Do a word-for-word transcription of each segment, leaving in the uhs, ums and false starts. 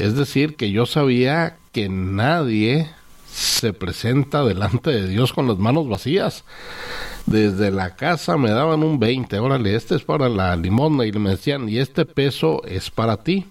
Es decir, que yo sabía que nadie se presenta delante de Dios con las manos vacías. Desde la casa me daban un veinte, órale, este es para la limosna, y me decían, y este peso es para ti.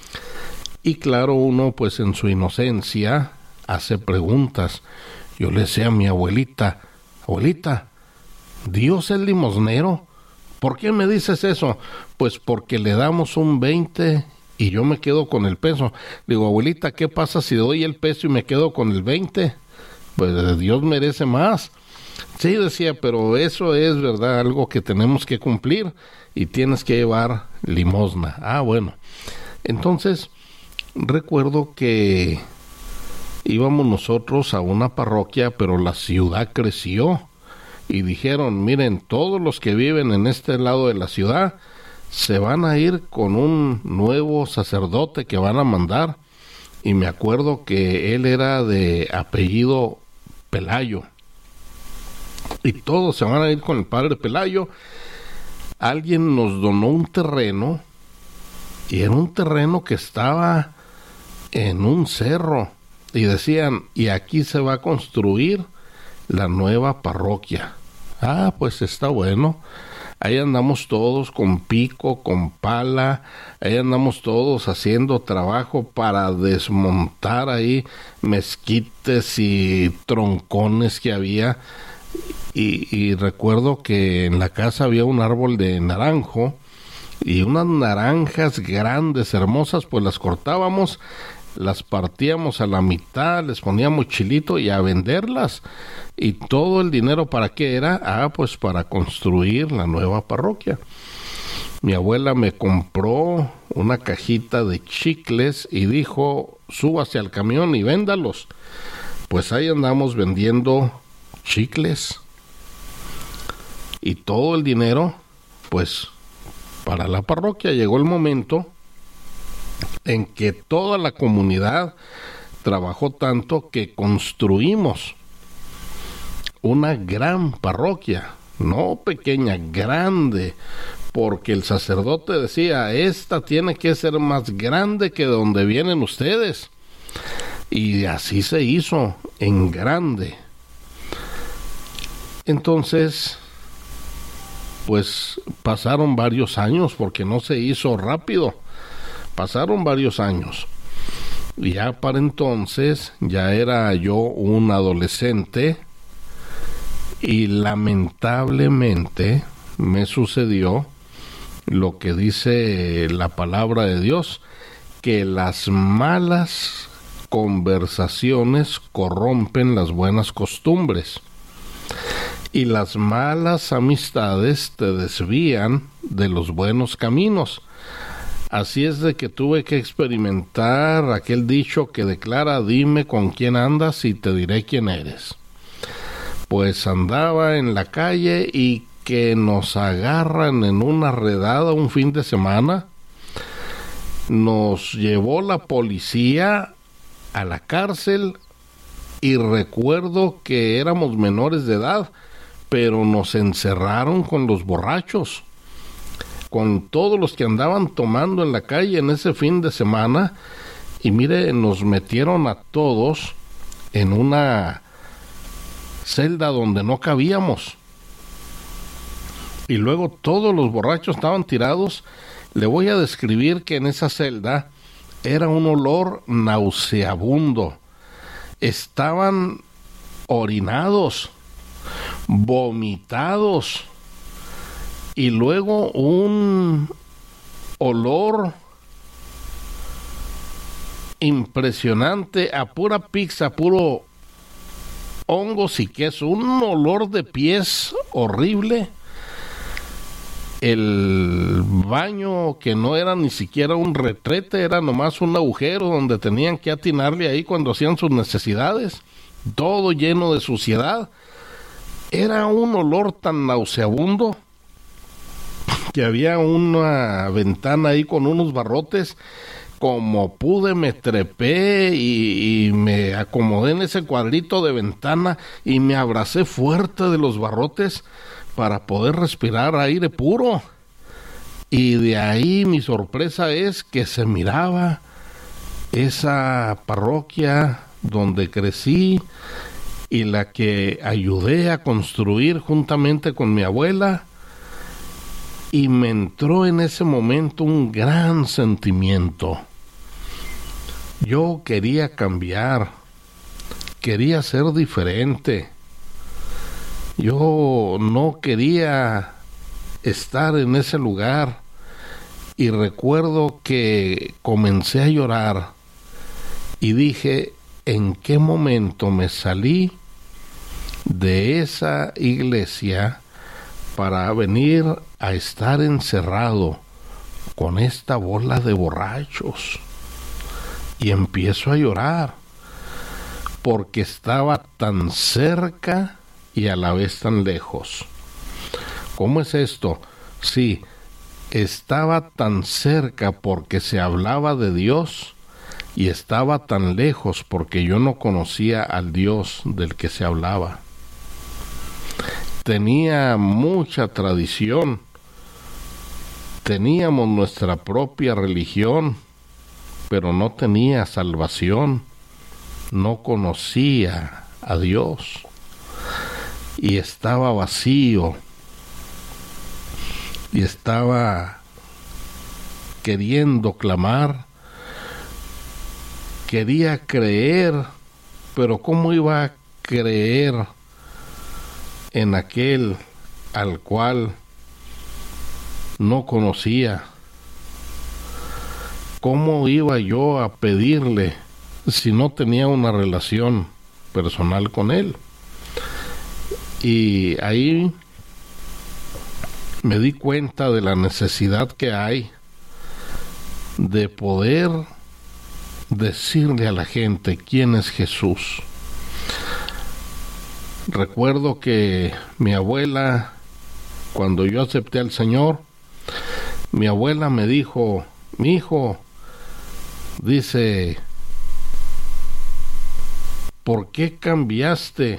Y claro, uno pues en su inocencia hace preguntas. Yo le decía a mi abuelita, abuelita, ¿Dios es limosnero? ¿Por qué me dices eso? Pues porque le damos un veinte y yo me quedo con el peso. Digo, abuelita, ¿qué pasa si doy el peso y me quedo con el veinte? Pues Dios merece más. Sí, decía, pero eso es, ¿verdad?, algo que tenemos que cumplir y tienes que llevar limosna. Ah, bueno. Entonces, recuerdo que íbamos nosotros a una parroquia, pero la ciudad creció y dijeron, miren, todos los que viven en este lado de la ciudad se van a ir con un nuevo sacerdote que van a mandar. Y me acuerdo que él era de apellido Pelayo. Y todos se van a ir con el padre Pelayo. Alguien nos donó un terreno, y era un terreno que estaba en un cerro. Y decían, y aquí se va a construir la nueva parroquia. Ah, pues está bueno. Ahí andamos todos con pico, con pala, ahí andamos todos haciendo trabajo para desmontar ahí mezquites y troncones que había. Y, y recuerdo que en la casa había un árbol de naranjo y unas naranjas grandes, hermosas, pues las cortábamos, las partíamos a la mitad, les poníamos chilito y a venderlas. ¿Y todo el dinero para qué era? Ah, pues para construir la nueva parroquia. Mi abuela me compró una cajita de chicles y dijo, súbase al camión y véndalos. Pues ahí andamos vendiendo chicles. Y todo el dinero, pues, para la parroquia. Llegó el momento en que toda la comunidad trabajó tanto que construimos una gran parroquia, no pequeña, grande, porque el sacerdote decía, esta tiene que ser más grande que donde vienen ustedes. Y así se hizo, en grande. Entonces, pues pasaron varios años, porque no se hizo rápido. Pasaron varios años. Y ya para entonces, ya era yo un adolescente, y lamentablemente me sucedió lo que dice la palabra de Dios, que las malas conversaciones corrompen las buenas costumbres y las malas amistades te desvían de los buenos caminos. Así es de que tuve que experimentar aquel dicho que declara, dime con quién andas y te diré quién eres. Pues andaba en la calle y que nos agarran en una redada un fin de semana. Nos llevó la policía a la cárcel y recuerdo que éramos menores de edad, pero nos encerraron con los borrachos, con todos los que andaban tomando en la calle en ese fin de semana. Y mire, nos metieron a todos en una celda donde no cabíamos. Y luego todos los borrachos estaban tirados. Le voy a describir que en esa celda era un olor nauseabundo. Estaban orinados, vomitados, y luego un olor impresionante a pura pizza, puro hongos y queso, un olor de pies horrible. El baño, que no era ni siquiera un retrete, era nomás un agujero donde tenían que atinarle ahí cuando hacían sus necesidades, todo lleno de suciedad. Era un olor tan nauseabundo que había una ventana ahí con unos barrotes. Como pude me trepé y, y me acomodé en ese cuadrito de ventana y me abracé fuerte de los barrotes para poder respirar aire puro. Y de ahí mi sorpresa es que se miraba esa parroquia donde crecí y la que ayudé a construir juntamente con mi abuela, y me entró en ese momento un gran sentimiento. Yo quería cambiar, quería ser diferente. Yo no quería estar en ese lugar, y recuerdo que comencé a llorar y dije, ¿en qué momento me salí de esa iglesia para venir a estar encerrado con esta bola de borrachos? Y empiezo a llorar porque estaba tan cerca y a la vez tan lejos. ¿Cómo es esto? Sí, estaba tan cerca porque se hablaba de Dios, y estaba tan lejos porque yo no conocía al Dios del que se hablaba. Tenía mucha tradición, teníamos nuestra propia religión, pero no tenía salvación, no conocía a Dios, y estaba vacío, y estaba queriendo clamar, quería creer, pero ¿cómo iba a creer en aquel al cual no conocía? ¿Cómo iba yo a pedirle si no tenía una relación personal con él? Y ahí me di cuenta de la necesidad que hay de poder decirle a la gente quién es Jesús. Recuerdo que mi abuela, cuando yo acepté al Señor, mi abuela me dijo, mi hijo, dice, ¿por qué cambiaste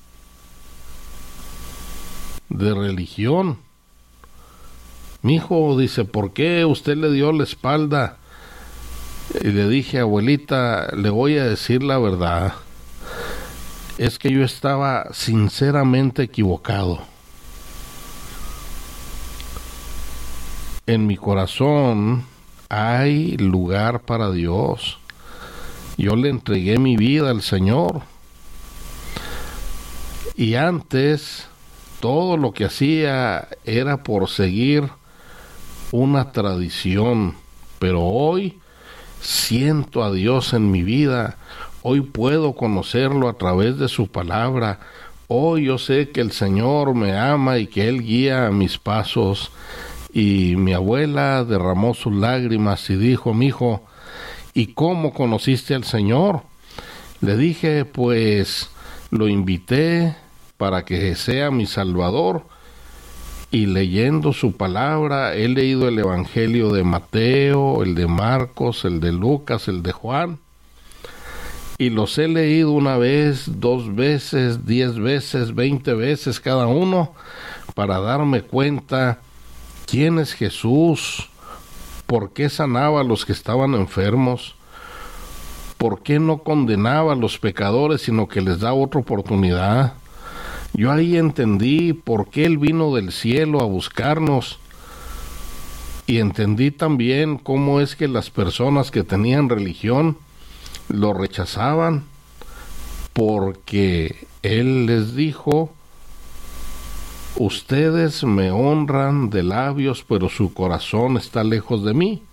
de religión? Mi hijo, dice, ¿por qué usted le dio la espalda? Y le dije, abuelita, le voy a decir la verdad. Es que yo estaba sinceramente equivocado. En mi corazón hay lugar para Dios. Yo le entregué mi vida al Señor. Y antes, todo lo que hacía era por seguir una tradición, pero hoy siento a Dios en mi vida, hoy puedo conocerlo a través de su palabra, hoy yo sé que el Señor me ama y que Él guía mis pasos. Y mi abuela derramó sus lágrimas y dijo, mi hijo, ¿y cómo conociste al Señor? Le dije, pues lo invité para que sea mi Salvador, y leyendo su palabra, he leído el Evangelio de Mateo, el de Marcos, el de Lucas, el de Juan, y los he leído una vez, dos veces, diez veces, veinte veces cada uno, para darme cuenta quién es Jesús, por qué sanaba a los que estaban enfermos, por qué no condenaba a los pecadores, sino que les da otra oportunidad. Yo ahí entendí por qué Él vino del cielo a buscarnos, y entendí también cómo es que las personas que tenían religión lo rechazaban, porque Él les dijo, ustedes me honran de labios, pero su corazón está lejos de mí,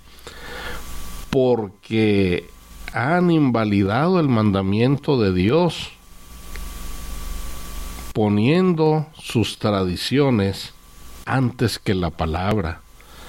porque han invalidado el mandamiento de Dios, poniendo sus tradiciones antes que la palabra.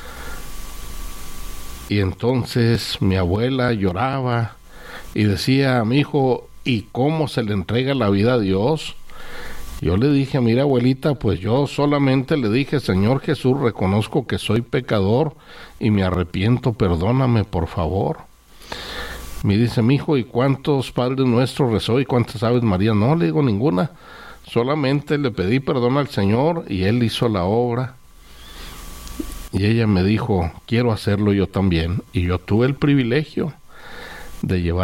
Y entonces mi abuela lloraba y decía, mi hijo, ¿y cómo se le entrega la vida a Dios? Yo le dije, mira abuelita, pues yo solamente le dije, Señor Jesús, reconozco que soy pecador y me arrepiento, perdóname por favor. Me dice, mi hijo, ¿y cuántos Padres Nuestros rezó y cuántas Aves María? No, le digo, ninguna. Solamente le pedí perdón al Señor y Él hizo la obra. Y ella me dijo, quiero hacerlo yo también. Y yo tuve el privilegio de llevar